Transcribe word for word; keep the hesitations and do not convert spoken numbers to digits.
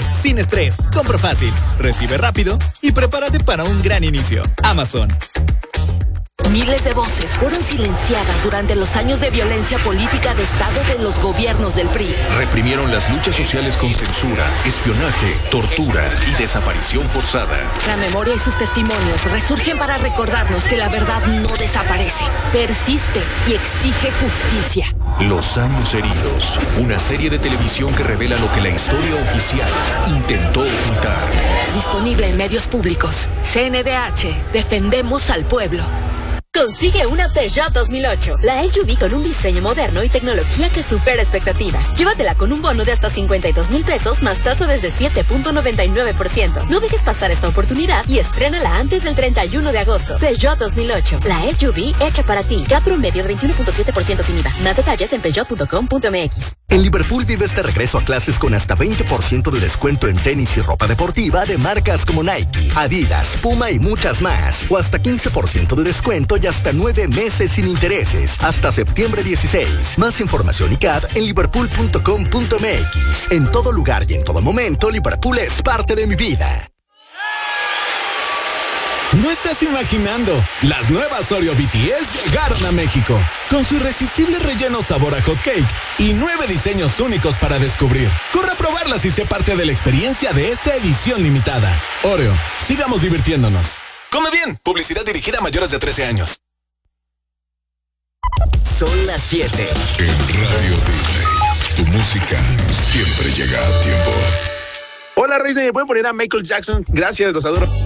pagos, sin estrés. Compra fácil, recibe rápido y prepárate para un gran inicio. Amazon. Miles de voces fueron silenciadas durante los años de violencia política de Estado de los gobiernos del P R I. Reprimieron las luchas sociales con censura, espionaje, tortura y desaparición forzada. La memoria y sus testimonios resurgen para recordarnos que la verdad no desaparece, persiste y exige justicia. Los años heridos, una serie de televisión que revela lo que la historia oficial intentó ocultar. Disponible en medios públicos. C N D H, defendemos al pueblo. Consigue una Peugeot dos mil ocho, la S U V con un diseño moderno y tecnología que supera expectativas. Llévatela con un bono de hasta cincuenta y dos mil pesos más tasa desde siete punto noventa y nueve por ciento. No dejes pasar esta oportunidad y estrénala antes del treinta y uno de agosto. Peugeot dos mil ocho, la S U V hecha para ti. K promedio de veintiuno punto siete por ciento sin I V A. Más detalles en peugeot punto com punto m x. En Liverpool vive este regreso a clases con hasta veinte por ciento de descuento en tenis y ropa deportiva de marcas como Nike, Adidas, Puma y muchas más. O hasta quince por ciento de descuento y hasta nueve meses sin intereses. Hasta septiembre dieciséis. Más información y C A D en liverpool punto com punto m x. En todo lugar y en todo momento, Liverpool es parte de mi vida. No estás imaginando, las nuevas Oreo B T S llegaron a México, con su irresistible relleno sabor a hot cake y nueve diseños únicos para descubrir. Corre a probarlas y sé parte de la experiencia de esta edición limitada. Oreo, sigamos divirtiéndonos. Come bien, publicidad dirigida a mayores de trece años. Son las siete. En Radio Disney, tu música siempre llega a tiempo. Hola, Reyes, ¿me pueden poner a Michael Jackson? Gracias, los adoro.